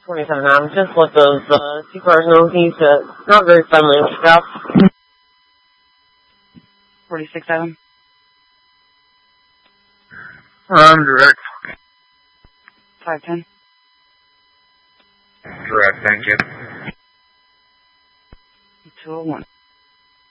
27 Ave. Just let those two cars know he's not very friendly with stuff. 46 Ave. Direct. 510. Direct, thank you. 201.